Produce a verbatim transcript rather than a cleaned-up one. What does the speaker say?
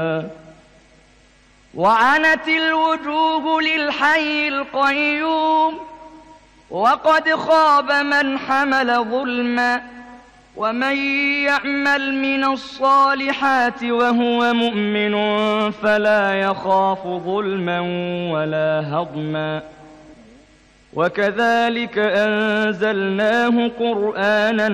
وعنت الوجوه للحي القيوم وقد خاب من حمل ظلما ومن يعمل من الصالحات وهو مؤمن فلا يخاف ظلما ولا هضما وكذلك أنزلناه قرآنا